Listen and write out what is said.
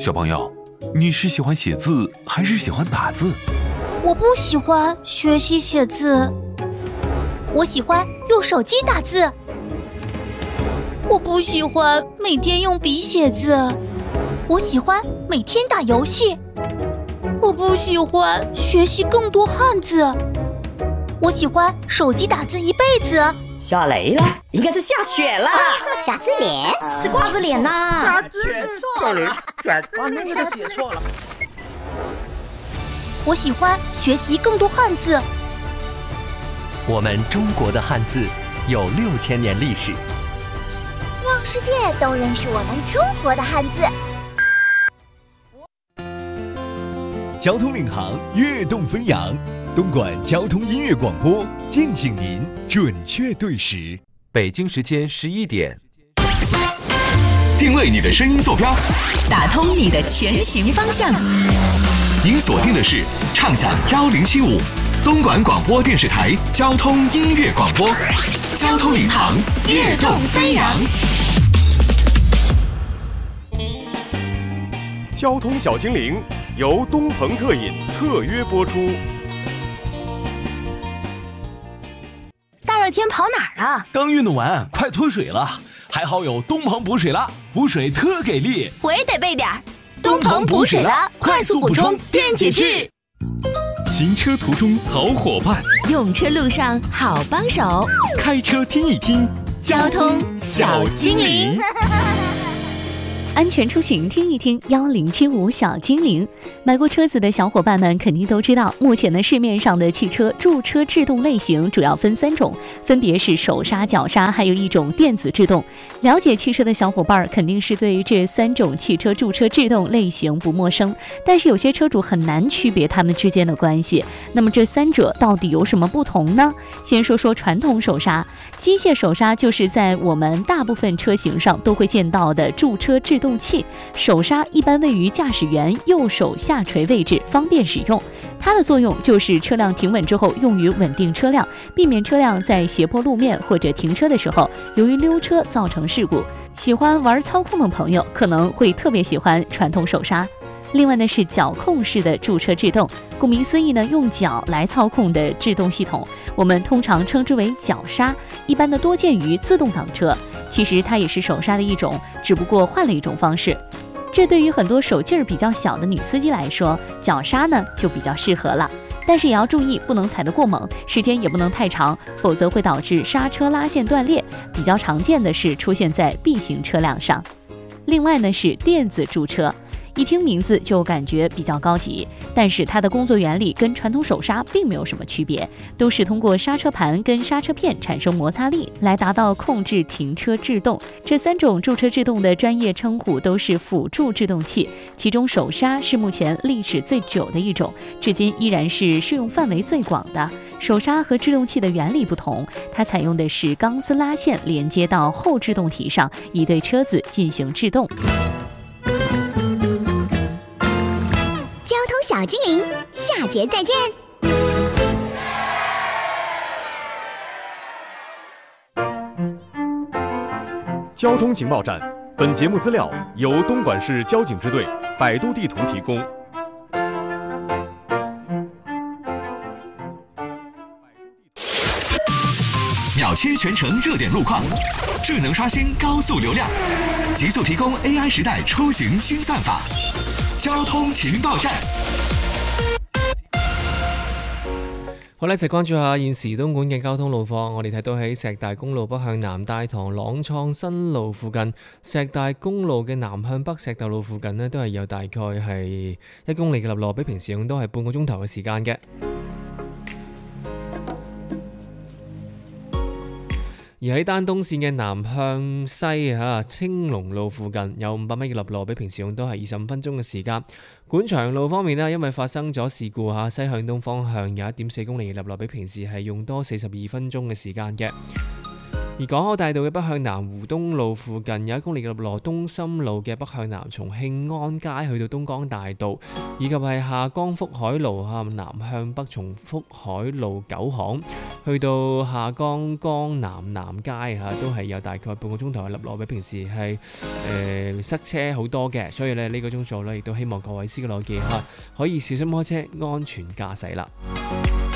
小朋友，你是喜欢写字还是喜欢打字？ 我不喜欢学习写字，我喜欢用手机打字。我不喜欢每天用笔写字，我喜欢每天打游戏。我不喜欢学习更多汉字，我喜欢手机打字一辈子。 下雷了，应该是下雪了。 爪子脸是瓜子脸呐。 写错了，把那个写错了。 我喜欢学习更多汉字。 我们中国的汉字有6000年历史， 让世界都认识我们中国的汉字。 交通领航，跃动飞扬，东莞交通音乐广播，敬请您准确对时。 北京时间11点， 定位你的声音坐标， 打通你的前行方向。 您锁定的是畅享1075东莞广播电视台交通音乐广播，交通领航，跃动飞扬。 交通小精灵由东鹏特饮特约播出。 大热天跑哪儿啊？ 刚运动完，快脱水了，还好有东鹏补水了，补水特给力。 我也得备点儿。东鹏补水了，快速补充电解质。 行车途中好伙伴， 用车路上好帮手， 开车听一听交通小精灵。 安全出行听一听1075小精灵。买过车子的小伙伴们肯定都知道，目前的市面上的汽车驻车制动类型主要分3种，分别是手刹、脚刹，还有一种电子制动。了解汽车的小伙伴肯定是对于这3种汽车驻车制动类型不陌生，但是有些车主很难区别它们之间的关系。那么这3者到底有什么不同呢？先说说传统手刹。机械手刹就是在我们大部分车型上都会见到的驻车制动器，手刹一般位于驾驶员右手下垂位置，方便使用。它的作用就是车辆停稳之后用于稳定车辆，避免车辆在斜坡路面或者停车的时候由于溜车造成事故。喜欢玩操控的朋友可能会特别喜欢传统手刹。另外呢是脚控式的驻车制动，顾名思义呢，用脚来操控的制动系统，我们通常称之为脚刹，一般的多见于自动挡车。其实它也是手刹的一种，只不过换了一种方式。这对于很多手劲儿比较小的女司机来说，脚刹呢就比较适合了。但是也要注意，不能踩得过猛，时间也不能太长，否则会导致刹车拉线断裂。比较常见的是出现在 B 型车辆上。另外呢是电子驻车。一听名字就感觉比较高级，但是它的工作原理跟传统手刹并没有什么区别，都是通过刹车盘跟刹车片产生摩擦力来达到控制停车制动。这3种驻车制动的专业称呼都是辅助制动器，其中手刹是目前历史最久的一种，至今依然是适用范围最广的。手刹和制动器的原理不同，它采用的是钢丝拉线连接到后制动体上，以对车子进行制动。 交通小精灵，下节再见。 交通情报站，本节目资料由东莞市交警支队百度地图提供。 秒切全程热点路况，智能刷新高速流量，极速提供 AI 时代出行新算法。交通情報站， 好啦，一齊關注下現時東莞嘅交通路況。我哋睇到喺石大公路北向南大棠朗創新路附近，石大公路嘅南向北石頭路附近呢，都係有大概係1公里嘅立落，比平時用都係半個鐘頭嘅時間嘅。而喺丹東線嘅南向西青龍路附近有500米嘅立落，比平時用都係25分鐘嘅時間。管場路方面呢，因為發生咗事故西向東方向有1.4公里嘅立落，比平時係用多42分鐘嘅時間嘅。 而港口大道嘅北向南湖東路附近有1公里嘅羅東深路嘅北向南，從慶安街去到東江大道，以及係下江福海路南向北從福海路9巷去到下江江南街都係有大概半個鐘頭嘅立落，比平時係塞車好多嘅，所以咧呢個鐘數咧亦都希望各位司機老記可以小心開車，安全駕駛啦。